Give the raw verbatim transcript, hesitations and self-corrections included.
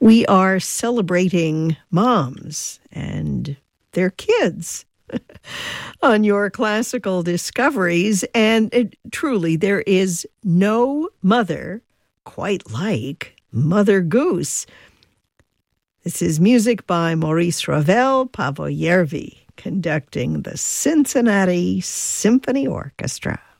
We are celebrating moms and their kids on your classical discoveries. And it, truly, there is no mother quite like Mother Goose. This is music by Maurice Ravel, Paavo Järvi, conducting the Cincinnati Symphony Orchestra.